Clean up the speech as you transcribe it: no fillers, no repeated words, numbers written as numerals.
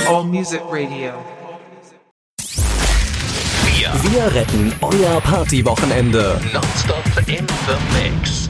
All Music Radio. Wir retten euer Partywochenende. Nonstop in the mix.